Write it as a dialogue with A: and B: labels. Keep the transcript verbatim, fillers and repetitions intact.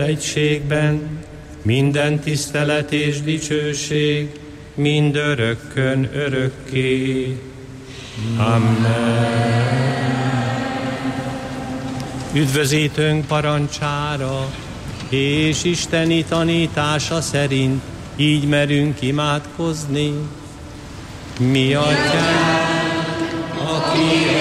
A: egységben, minden tisztelet és dicsőség, mind örökkön örökké. Amen. Üdvözítőnk parancsára és isteni tanítása szerint így merünk imádkozni. Mi atyánk, aki